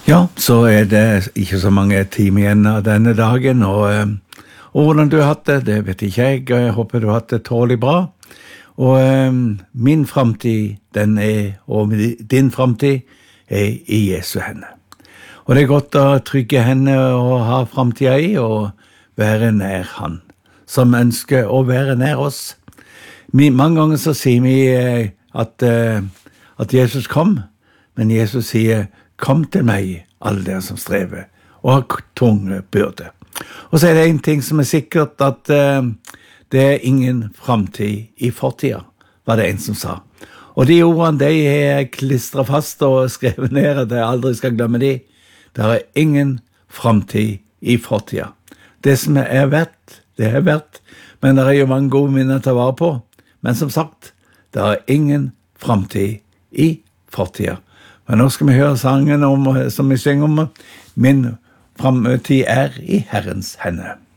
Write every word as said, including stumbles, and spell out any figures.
Ja, så er det ikke så mange timer igjen av denne dagen, og, eh, og hvordan du har hatt det, det vet ikke jeg. Jeg håper du har hatt det tålig bra. Og eh, min fremtid, den er, og din fremtid, er i Jesu henne. Og det er godt å trygge henne og ha fremtiden i, og være nær han, som ønsker å være nær oss. Vi, mange ganger så sier vi eh, at, eh, at Jesus kom, men Jesus sier, kom til meg, alle dere som strever, og har tunge byrde. Og så er det en ting som er sikkert, at uh, det er ingen fremtid i fortida, var det en som sa. Og de ordene, de er klistret fast og skrevet ned, at jeg aldri skal glemme de. Det er ingen fremtid i fortida. Det som er verdt, det er verdt, men det er jo mange gode minner til å vare på. Men som sagt, det er ingen fremtid i fortida. Men nå skal vi høre sangen om, som vi synger om, min fremtid er i Herrens hende.